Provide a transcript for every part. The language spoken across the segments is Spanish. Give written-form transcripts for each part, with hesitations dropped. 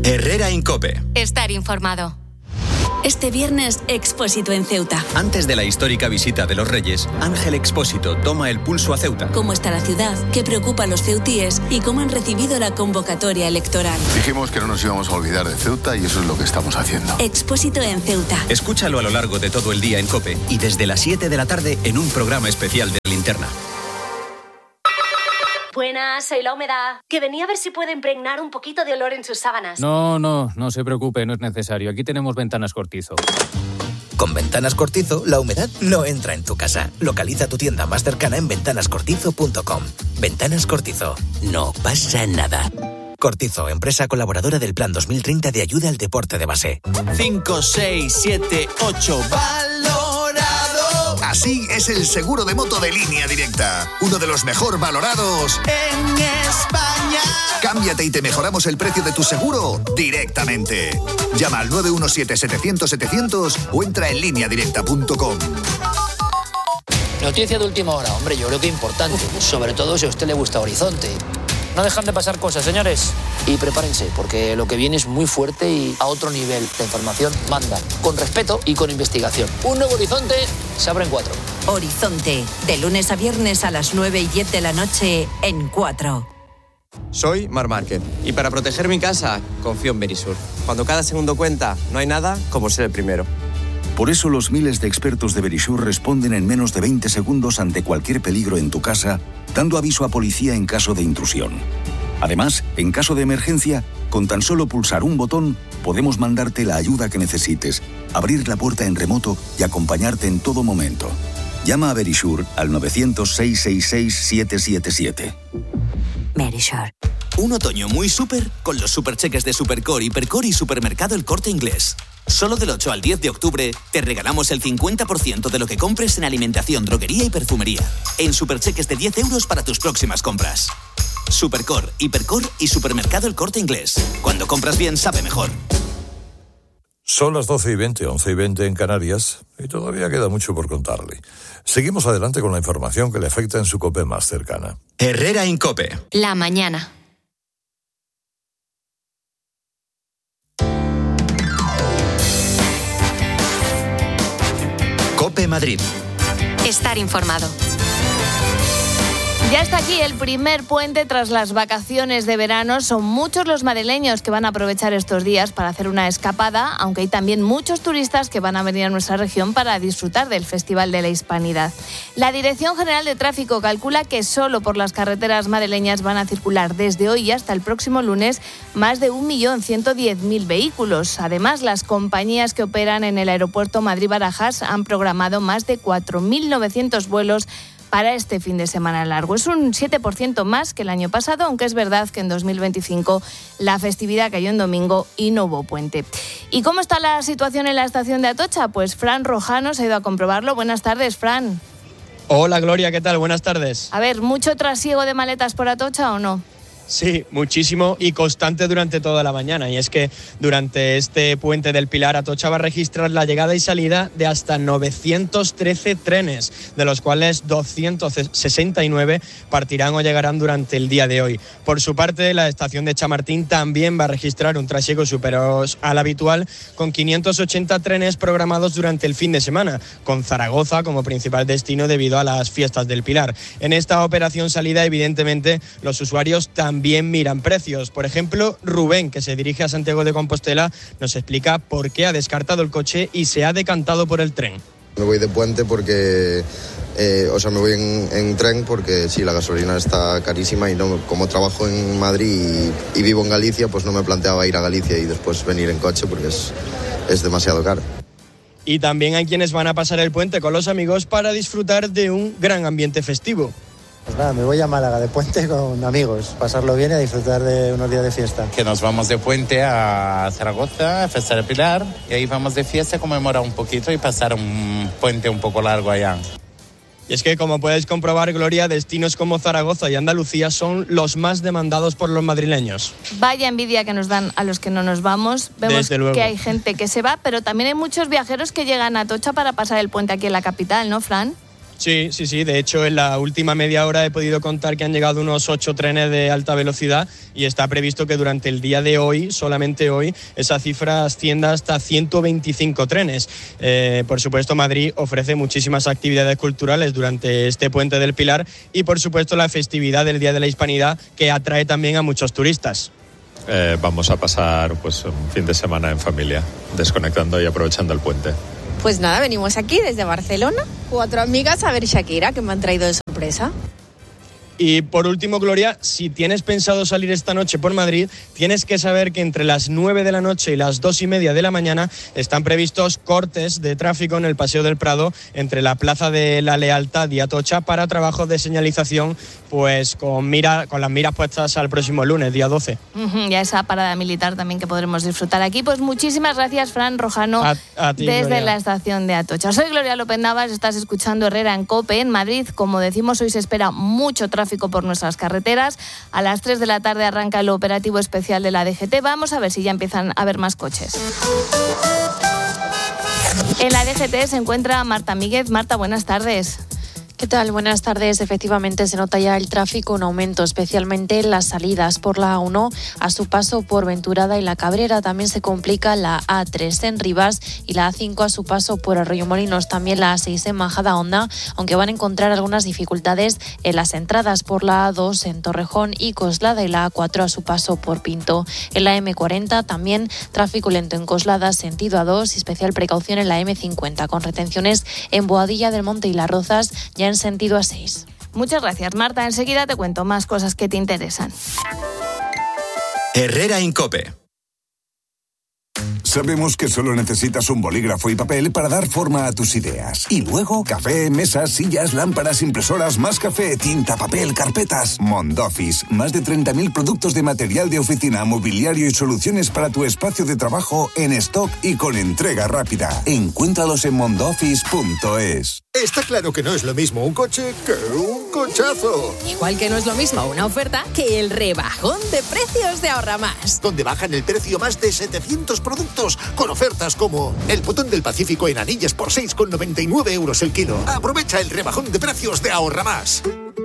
Herrera Incope. Estar informado. Este viernes, Expósito en Ceuta. Antes de la histórica visita de los Reyes, Ángel Expósito toma el pulso a Ceuta. ¿Cómo está la ciudad? ¿Qué preocupa a los ceutíes? ¿Y cómo han recibido la convocatoria electoral? Dijimos que no nos íbamos a olvidar de Ceuta y eso es lo que estamos haciendo. Expósito en Ceuta. Escúchalo a lo largo de todo el día en COPE y desde las 7 de la tarde en un programa especial de Linterna. Buenas, soy La Humedad. Que venía a ver si puede impregnar un poquito de olor en sus sábanas. No se preocupe, no es necesario. Aquí tenemos Ventanas Cortizo. Con Ventanas Cortizo, la humedad no entra en tu casa. Localiza tu tienda más cercana en ventanascortizo.com. Ventanas Cortizo. No pasa nada. Cortizo, empresa colaboradora del Plan 2030 de ayuda al deporte de base. 5, 6, 7, 8. ¡Valorado! Así es el seguro de moto de Línea Directa. Uno de los mejor valorados en España. Cámbiate y te mejoramos el precio de tu seguro directamente. Llama al 917-700-700 o entra en lineadirecta.com. Noticia de última hora, hombre, yo creo que importante. Sobre todo si a usted le gusta Horizonte. No dejan de pasar cosas, señores. Y prepárense, porque lo que viene es muy fuerte y a otro nivel. La información manda, con respeto y con investigación. Un nuevo Horizonte se abre en 4. Horizonte, de lunes a viernes a las 9 y 10 de la noche en 4. Soy Marc Márquez y para proteger mi casa confío en Verisur. Cuando cada segundo cuenta, no hay nada como ser el primero. Por eso los miles de expertos de Verisur responden en menos de 20 segundos ante cualquier peligro en tu casa, dando aviso a policía en caso de intrusión. Además, en caso de emergencia, con tan solo pulsar un botón, podemos mandarte la ayuda que necesites, abrir la puerta en remoto y acompañarte en todo momento. Llama a Verisur al 900-666-777. Verisur. Un otoño muy súper con los supercheques de Supercore, Hipercore y Supermercado El Corte Inglés. Solo del 8 al 10 de octubre te regalamos el 50% de lo que compres en alimentación, droguería y perfumería. En supercheques de 10 euros para tus próximas compras. Supercore, Hipercore y Supermercado El Corte Inglés. Cuando compras bien, sabe mejor. Son las 12:20, 11:20 en Canarias, y todavía queda mucho por contarle. Seguimos adelante con la información que le afecta en su COPE más cercana. Herrera Incope. La mañana. COPE Madrid. Estar informado. Ya está aquí el primer puente tras las vacaciones de verano. Son muchos los madrileños que van a aprovechar estos días para hacer una escapada, aunque hay también muchos turistas que van a venir a nuestra región para disfrutar del Festival de la Hispanidad. La Dirección General de Tráfico calcula que solo por las carreteras madrileñas van a circular desde hoy hasta el próximo lunes más de 1.110.000 vehículos. Además, las compañías que operan en el aeropuerto Madrid-Barajas han programado más de 4.900 vuelos para este fin de semana largo. Es un 7% más que el año pasado, aunque es verdad que en 2025 la festividad cayó en domingo y no hubo puente. ¿Y cómo está la situación en la estación de Atocha? Pues Fran Rojano se ha ido a comprobarlo. Buenas tardes, Fran. Hola, Gloria, ¿qué tal? Buenas tardes. A ver, ¿mucho trasiego de maletas por Atocha o no? Sí, muchísimo y constante durante toda la mañana. Y es que durante este puente del Pilar, Atocha va a registrar la llegada y salida de hasta 913 trenes, de los cuales 269 partirán o llegarán durante el día de hoy. Por su parte, la estación de Chamartín también va a registrar un trasiego superior al habitual, con 580 trenes programados durante el fin de semana, con Zaragoza como principal destino debido a las fiestas del Pilar. En esta operación salida, evidentemente, los usuarios también miran precios. Por ejemplo, Rubén, que se dirige a Santiago de Compostela, nos explica por qué ha descartado el coche y se ha decantado por el tren. Me voy de puente porque, me voy en tren porque sí, la gasolina está carísima y no, como trabajo en Madrid y vivo en Galicia, pues no me planteaba ir a Galicia y después venir en coche porque es demasiado caro. Y también hay quienes van a pasar el puente con los amigos para disfrutar de un gran ambiente festivo. Pues nada, me voy a Málaga de puente con amigos, pasarlo bien y a disfrutar de unos días de fiesta. Que nos vamos de puente a Zaragoza, a Festa del Pilar, y ahí vamos de fiesta, conmemorar un poquito y pasar un puente un poco largo allá. Y es que, como puedes comprobar, Gloria, destinos como Zaragoza y Andalucía son los más demandados por los madrileños. Vaya envidia que nos dan a los que no nos vamos. Vemos que hay gente que se va, pero también hay muchos viajeros que llegan a Atocha para pasar el puente aquí en la capital, ¿no, Fran? Sí. De hecho, en la última media hora he podido contar que han llegado unos 8 trenes de alta velocidad y está previsto que durante el día de hoy, solamente hoy, esa cifra ascienda hasta 125 trenes. Por supuesto, Madrid ofrece muchísimas actividades culturales durante este Puente del Pilar y, por supuesto, la festividad del Día de la Hispanidad, que atrae también a muchos turistas. Vamos a pasar pues un fin de semana en familia, desconectando y aprovechando el puente. Pues nada, venimos aquí desde Barcelona, 4 amigas a ver Shakira, que me han traído de sorpresa. Y por último, Gloria, si tienes pensado salir esta noche por Madrid, tienes que saber que entre las 9 de la noche y las 2:30 de la mañana están previstos cortes de tráfico en el Paseo del Prado entre la Plaza de la Lealtad y Atocha para trabajos de señalización, pues con las miras puestas al próximo lunes, día 12. Y a esa parada militar también que podremos disfrutar aquí. Pues muchísimas gracias, Fran Rojano, a ti, desde Gloria. la estación de Atocha. Soy Gloria López Navas, estás escuchando Herrera en COPE. En Madrid, como decimos, hoy se espera mucho tráfico por nuestras carreteras. A las 3 de la tarde arranca el operativo especial de la DGT. Vamos a ver si ya empiezan a haber más coches. En la DGT se encuentra Marta Míguez. Marta, buenas tardes. ¿Qué tal? Buenas tardes. Efectivamente, se nota ya el tráfico en aumento, especialmente en las salidas por la A1 a su paso por Venturada y La Cabrera. También se complica la A3 en Rivas y la A5 a su paso por Arroyomolinos. También la A6 en Majadahonda, aunque van a encontrar algunas dificultades en las entradas por la A2 en Torrejón y Coslada y la A4 a su paso por Pinto. En la M40 también tráfico lento en Coslada, sentido A2 y especial precaución en la M50 con retenciones en Boadilla del Monte y Las Rozas, ya en sentido A6. Muchas gracias, Marta. Enseguida te cuento más cosas que te interesan. Herrera en COPE. Sabemos que solo necesitas un bolígrafo y papel para dar forma a tus ideas. Y luego, café, mesas, sillas, lámparas, impresoras, más café, tinta, papel, carpetas. Mondoffice, más de 30.000 productos de material de oficina, mobiliario y soluciones para tu espacio de trabajo en stock y con entrega rápida. Encuéntralos en mondoffice.es. Está claro que no es lo mismo un coche que un cochazo. Igual que no es lo mismo una oferta que el rebajón de precios de Ahorra Más. Donde bajan el precio más de 700 productos con ofertas como el botón del Pacífico en anillas por 6,99 euros el kilo. Aprovecha el rebajón de precios de Ahorra Más.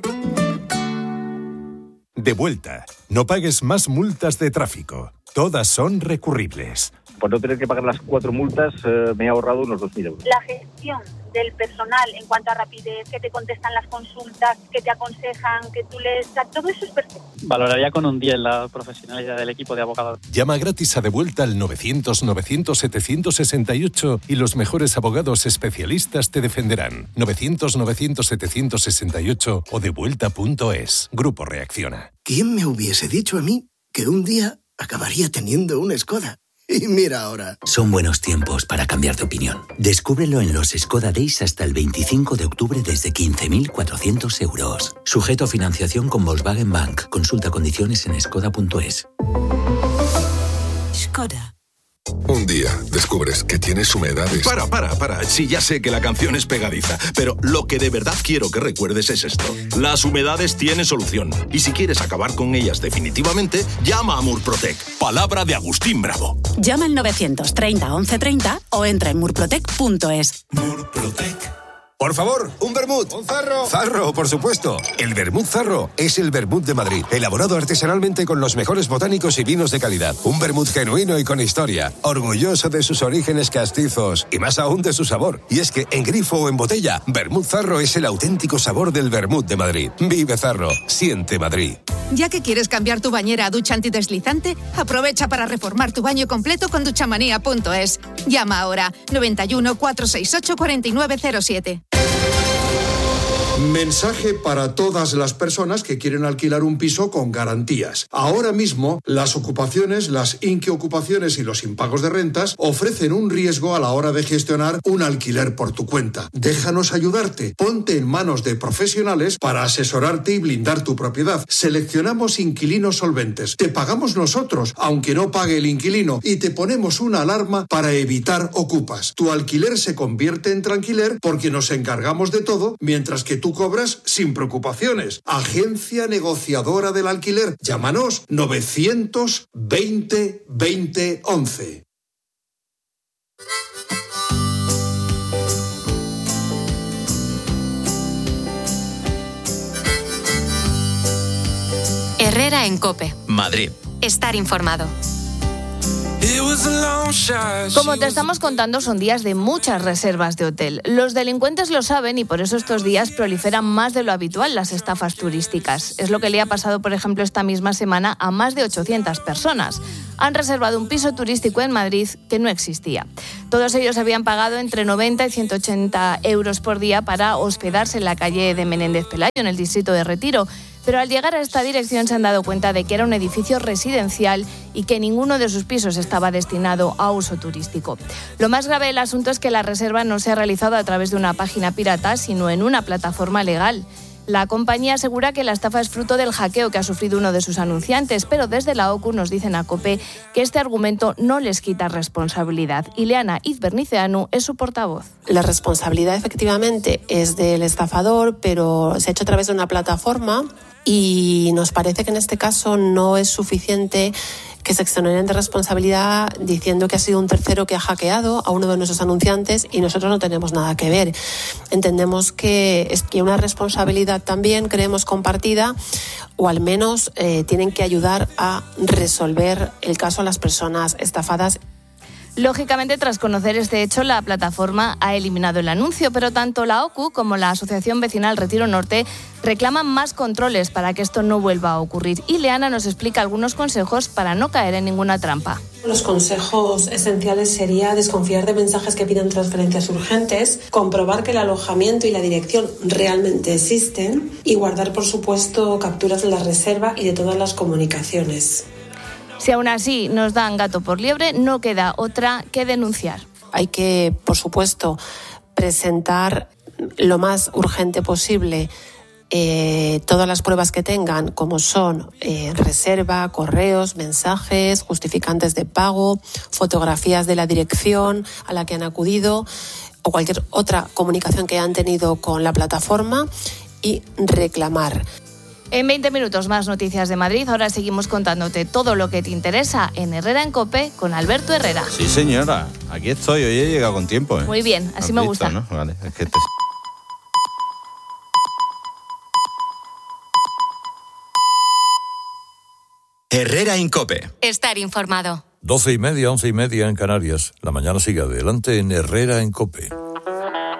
De vuelta. No pagues más multas de tráfico. Todas son recurribles. Por no tener que pagar las 4 multas, me he ahorrado unos 2.000 euros. La gestión del personal en cuanto a rapidez, que te contestan las consultas, que te aconsejan, que tú les... Todo eso es perfecto. Valoraría con un 10 la profesionalidad del equipo de abogados. Llama gratis a De Vuelta al 900-900-768 y los mejores abogados especialistas te defenderán. 900-900-768 o devuelta.es. Grupo Reacciona. ¿Quién me hubiese dicho a mí que un día acabaría teniendo una Skoda? Y mira ahora. Son buenos tiempos para cambiar de opinión. Descúbrelo en los Skoda Days hasta el 25 de octubre desde 15.400 euros. Sujeto a financiación con Volkswagen Bank. Consulta condiciones en skoda.es. Skoda. Un día descubres que tienes humedades. Para. Sí, ya sé que la canción es pegadiza, pero lo que de verdad quiero que recuerdes es esto. Las humedades tienen solución. Y si quieres acabar con ellas definitivamente, llama a Murprotec. Palabra de Agustín Bravo. Llama al 930 1130 o entra en murprotec.es. Murprotec. Por favor, un vermut. Un zarro. Zarro, por supuesto. El vermut Zarro es el vermut de Madrid, elaborado artesanalmente con los mejores botánicos y vinos de calidad. Un vermut genuino y con historia, orgulloso de sus orígenes castizos y más aún de su sabor. Y es que en grifo o en botella, vermut Zarro es el auténtico sabor del vermut de Madrid. Vive Zarro, siente Madrid. Ya que quieres cambiar tu bañera a ducha antideslizante, aprovecha para reformar tu baño completo con duchamanía.es. Llama ahora 91 468 4907. Mensaje para todas las personas que quieren alquilar un piso con garantías. Ahora mismo, las ocupaciones, las inquiocupaciones y los impagos de rentas ofrecen un riesgo a la hora de gestionar un alquiler por tu cuenta. Déjanos ayudarte. Ponte en manos de profesionales para asesorarte y blindar tu propiedad. Seleccionamos inquilinos solventes. Te pagamos nosotros, aunque no pague el inquilino, y te ponemos una alarma para evitar ocupas. Tu alquiler se convierte en tranquiler porque nos encargamos de todo, mientras que tú cobras sin preocupaciones. Agencia negociadora del alquiler. Llámanos 920 20 11. Herrera en COPE. Madrid. Estar informado. Como te estamos contando, son días de muchas reservas de hotel. Los delincuentes lo saben y por eso estos días proliferan más de lo habitual las estafas turísticas. Es lo que le ha pasado, por ejemplo, esta misma semana a más de 800 personas. Han reservado un piso turístico en Madrid que no existía. Todos ellos habían pagado entre 90 y 180 euros por día para hospedarse en la calle de Menéndez Pelayo, en el distrito de Retiro. Pero al llegar a esta dirección se han dado cuenta de que era un edificio residencial y que ninguno de sus pisos estaba destinado a uso turístico. Lo más grave del asunto es que la reserva no se ha realizado a través de una página pirata, sino en una plataforma legal. La compañía asegura que la estafa es fruto del hackeo que ha sufrido uno de sus anunciantes, pero desde la OCU nos dicen a COPE que este argumento no les quita responsabilidad. Ileana Izberniceanu es su portavoz. La responsabilidad efectivamente es del estafador, pero se ha hecho a través de una plataforma y nos parece que en este caso no es suficiente que se exoneren de responsabilidad diciendo que ha sido un tercero que ha hackeado a uno de nuestros anunciantes y nosotros no tenemos nada que ver. Entendemos que es que una responsabilidad también creemos compartida, o al menos tienen que ayudar a resolver el caso a las personas estafadas. Lógicamente, tras conocer este hecho, la plataforma ha eliminado el anuncio, pero tanto la OCU como la Asociación Vecinal Retiro Norte reclaman más controles para que esto no vuelva a ocurrir. Y Leana nos explica algunos consejos para no caer en ninguna trampa. Los consejos esenciales sería desconfiar de mensajes que pidan transferencias urgentes, comprobar que el alojamiento y la dirección realmente existen y guardar, por supuesto, capturas de la reserva y de todas las comunicaciones. Si aún así nos dan gato por liebre, no queda otra que denunciar. Hay que, por supuesto, presentar lo más urgente posible todas las pruebas que tengan, como son reserva, correos, mensajes, justificantes de pago, fotografías de la dirección a la que han acudido o cualquier otra comunicación que han tenido con la plataforma y reclamar. En 20 minutos más noticias de Madrid. Ahora seguimos contándote todo lo que te interesa en Herrera en COPE con Alberto Herrera. Sí, señora. Aquí estoy. Hoy he llegado con tiempo. Muy bien. Así me gusta. ¿No? Vale. Es que Herrera en COPE. Estar informado. 12:30, 11:30 en Canarias. La mañana sigue adelante en Herrera en COPE.